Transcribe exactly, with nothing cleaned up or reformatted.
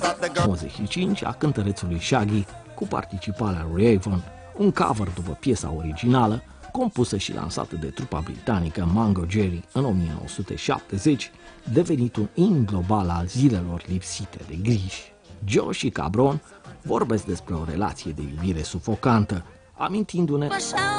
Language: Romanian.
nouăzeci și cinci a cântărețului Shaggy cu participarea lui Avon, un cover după piesa originală, compusă și lansată de trupa britanică Mango Jerry în o mie nouă sute șaptezeci, devenit un in global al zilelor lipsite de griji. Joe și Cabron vorbesc despre o relație de iubire sufocantă, amintindu-ne